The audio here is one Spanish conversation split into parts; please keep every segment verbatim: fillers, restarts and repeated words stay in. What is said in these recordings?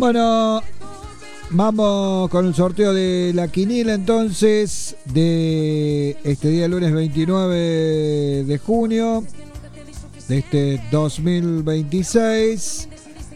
Bueno, vamos con el sorteo de la quiniela entonces de este día lunes veintinueve de junio de este dos mil veintiséis.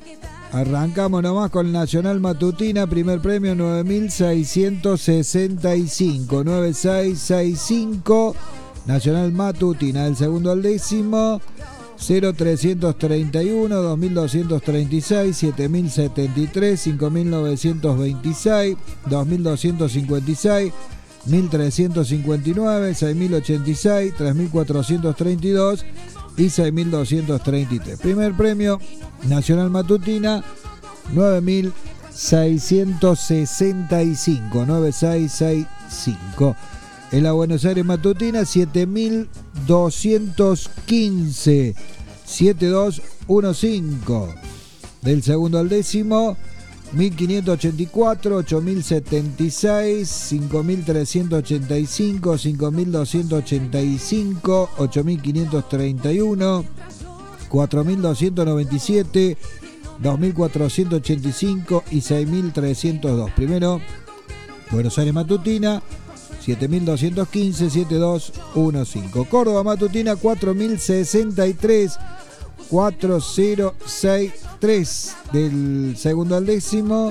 Arrancamos nomás con Nacional Matutina, primer premio nueve mil seiscientos sesenta y cinco, nueve mil seiscientos sesenta y cinco. Nacional Matutina, el segundo al décimo cero mil trescientos treinta y uno, dos mil doscientos treinta y seis, siete mil setenta y tres, cinco mil novecientos veintiséis, dos mil doscientos cincuenta y seis, mil trescientos cincuenta y nueve, seis mil ochenta y seis, tres mil cuatrocientos treinta y dos y seis mil doscientos treinta y tres. Primer premio Nacional Matutina nueve mil seiscientos sesenta y cinco, nueve mil seiscientos sesenta y cinco. En la Buenos Aires Matutina siete mil doscientos quince, siete mil doscientos quince. Del segundo al décimo mil quinientos ochenta y cuatro, ocho mil setenta y seis, cinco mil trescientos ochenta y cinco, cinco mil doscientos ochenta y cinco, ocho mil quinientos treinta y uno, cuatro mil doscientos noventa y siete, dos mil cuatrocientos ochenta y cinco y seis mil trescientos dos. Primero Buenos Aires Matutina siete mil doscientos quince, siete mil doscientos quince. Córdoba Matutina cuatro mil sesenta y tres, cuatro mil sesenta y tres. Del segundo al décimo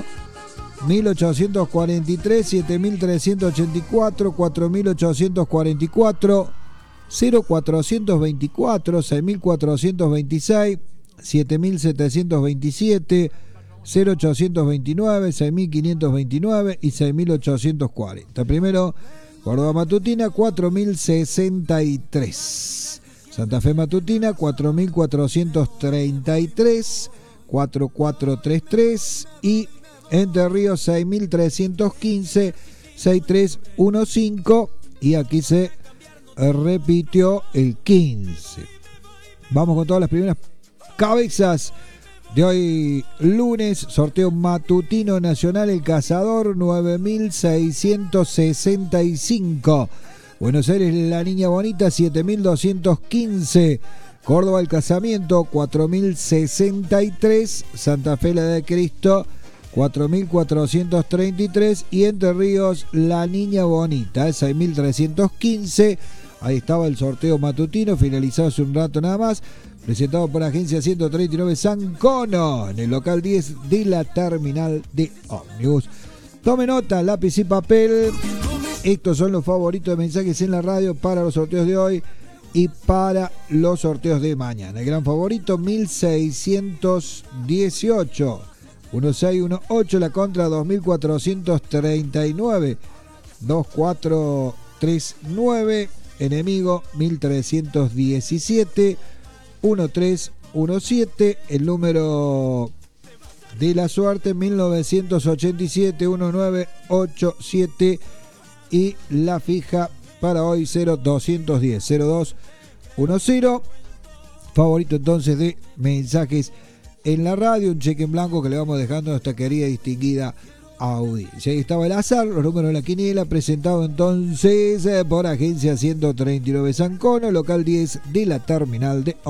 mil ochocientos cuarenta y tres, siete mil trescientos ochenta y cuatro, cuatro mil ochocientos cuarenta y cuatro, cero mil cuatrocientos veinticuatro, seis mil cuatrocientos veintiséis, siete mil setecientos veintisiete, cero mil ochocientos veintinueve, seis mil quinientos veintinueve y seis mil ochocientos cuarenta. Primero Córdoba Matutina cuatro mil sesenta y tres. Santa Fe Matutina cuatro mil cuatrocientos treinta y tres, cuatro mil cuatrocientos treinta y tres y Entre Ríos seis mil trescientos quince, seis mil trescientos quince y aquí se repitió el quince. Vamos con todas las primeras cabezas de hoy lunes, sorteo matutino nacional. El Cazador nueve mil seiscientos sesenta y cinco, Buenos Aires La Niña Bonita siete mil doscientos quince, Córdoba El Casamiento cuatro mil sesenta y tres, Santa Fe La de Cristo cuatro mil cuatrocientos treinta y tres y Entre Ríos La Niña Bonita seis mil trescientos quince. Ahí estaba el sorteo matutino, finalizado hace un rato nada más, presentado por Agencia ciento treinta y nueve San Cono, en el local diez de la terminal de ómnibus. Tome nota, lápiz y papel. Estos son los favoritos de mensajes en la radio para los sorteos de hoy y para los sorteos de mañana. El gran favorito mil seiscientos dieciocho, dieciséis dieciocho, la contra dos mil cuatrocientos treinta y nueve, dos mil cuatrocientos treinta y nueve, enemigo mil trescientos diecisiete, diecisiete diecisiete, el número de la suerte mil novecientos ochenta y siete, diecinueve ochenta y siete y la fija para hoy cero doscientos diez, cero dos diez. Favorito entonces de mensajes en la radio, un cheque en blanco que le vamos dejando a nuestra querida y distinguida audiencia. Ahí estaba el azar, los números de la quiniela, presentado entonces por Agencia ciento treinta y nueve San Cono, local diez de la terminal de